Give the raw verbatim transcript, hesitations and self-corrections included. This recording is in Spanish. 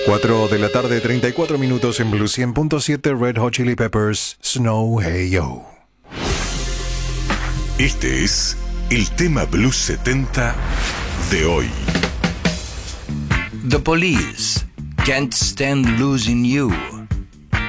cuatro de la tarde, treinta y cuatro minutos en Blue cien punto siete, Red Hot Chili Peppers, Snow Hey Yo. Este es el tema Blues setenta de hoy. The Police, Can't Stand Losing You.